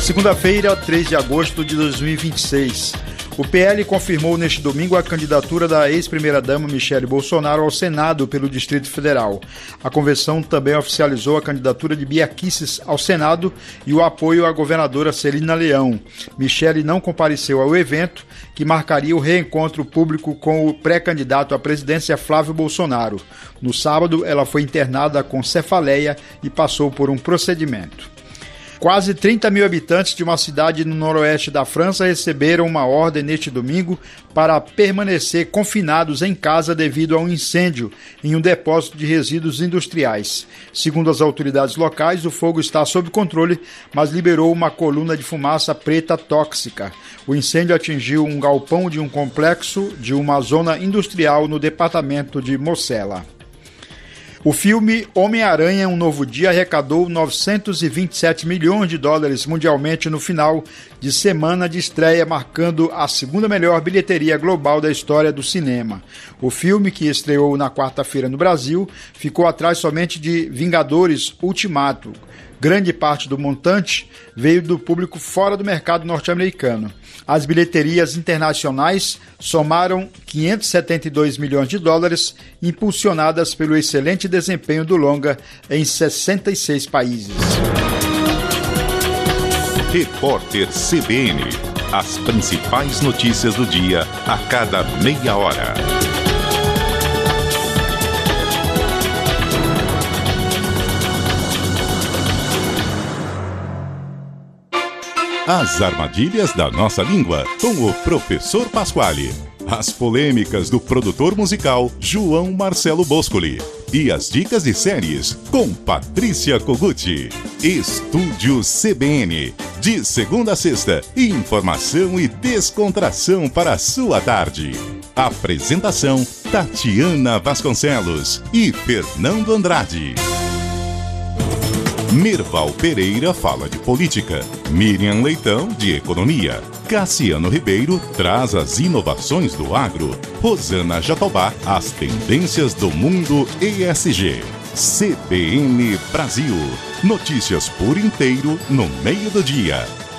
Segunda-feira, 3 de agosto de 2026. O PL confirmou neste domingo a candidatura da ex-primeira-dama Michele Bolsonaro ao Senado pelo Distrito Federal. A convenção também oficializou a candidatura de Bia Kicis ao Senado e o apoio à governadora Celina Leão. Michele não compareceu ao evento, que marcaria o reencontro público com o pré-candidato à presidência Flávio Bolsonaro. No sábado, ela foi internada com cefaleia e passou por um procedimento. Quase 30 mil habitantes de uma cidade no noroeste da França receberam uma ordem neste domingo para permanecer confinados em casa devido a um incêndio em um depósito de resíduos industriais. Segundo as autoridades locais, o fogo está sob controle, mas liberou uma coluna de fumaça preta tóxica. O incêndio atingiu um galpão de um complexo de uma zona industrial no departamento de Mosela. O filme Homem-Aranha, Um Novo Dia arrecadou 927 milhões de dólares mundialmente no final de semana de estreia, marcando a segunda melhor bilheteria global da história do cinema. O filme, que estreou na quarta-feira no Brasil, ficou atrás somente de Vingadores Ultimato. Grande parte do montante veio do público fora do mercado norte-americano. As bilheterias internacionais somaram 572 milhões de dólares, impulsionadas pelo excelente desempenho do longa em 66 países. Repórter CBN. As principais notícias do dia a cada meia hora. As armadilhas da nossa língua, com o professor Pasquale. As polêmicas do produtor musical João Marcelo Boscoli. E as dicas de séries com Patrícia Koguchi. Estúdio CBN. De segunda a sexta, informação e descontração para a sua tarde. Apresentação: Tatiana Vasconcelos e Fernando Andrade. Merval Pereira fala de política, Miriam Leitão de economia, Cassiano Ribeiro traz as inovações do agro, Rosana Jatobá as tendências do mundo ESG. CBN Brasil, notícias por inteiro no meio do dia.